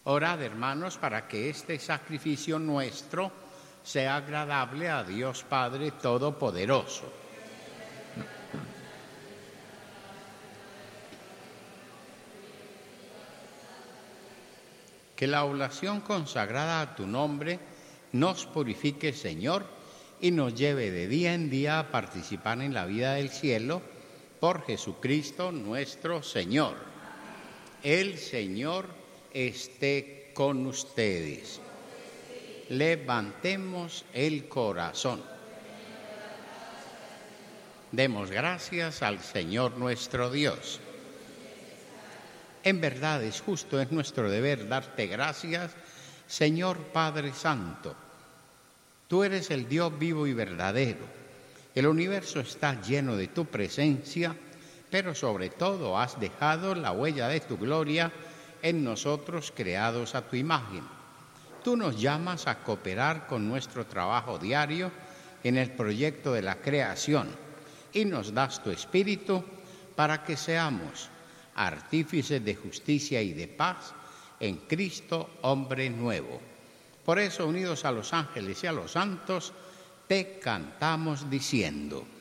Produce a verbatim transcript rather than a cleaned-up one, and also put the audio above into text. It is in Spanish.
Orad, hermanos, para que este sacrificio nuestro sea agradable a Dios Padre Todopoderoso. Que la oblación consagrada a tu nombre nos purifique, Señor, y nos lleve de día en día a participar en la vida del cielo por Jesucristo nuestro Señor. El Señor esté con ustedes. Levantemos el corazón. Demos gracias al Señor nuestro Dios. En verdad es justo, es nuestro deber darte gracias, Señor Padre Santo. Tú eres el Dios vivo y verdadero. El universo está lleno de tu presencia, pero sobre todo has dejado la huella de tu gloria en nosotros creados a tu imagen. Tú nos llamas a cooperar con nuestro trabajo diario en el proyecto de la creación y nos das tu espíritu para que seamos artífices de justicia y de paz en Cristo, hombre nuevo. Por eso, unidos a los ángeles y a los santos, te cantamos diciendo: